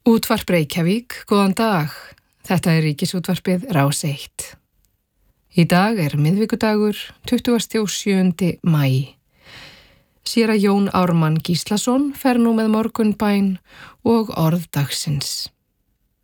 Útvarp Reykjavík, góðan dag. Þetta er Ríkisútvarpið Rás 1. Í dag er miðvikudagur, 27. maí. Séra Jón Ármann Gíslason fer nú með morgunbæn og orð dagsins.